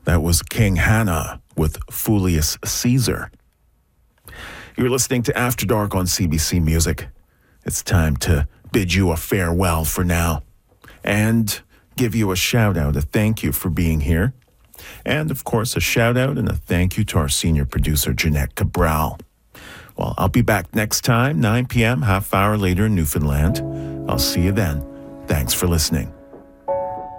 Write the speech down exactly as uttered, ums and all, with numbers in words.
That was King Hannah with Fulius Caesar. You're listening to After Dark on C B C Music. It's time to bid you a farewell for now and give you a shout out, a thank you for being here. And of course, a shout out and a thank you to our senior producer, Jeanette Cabral. Well, I'll be back next time, nine p.m., half hour later in Newfoundland. I'll see you then. Thanks for listening.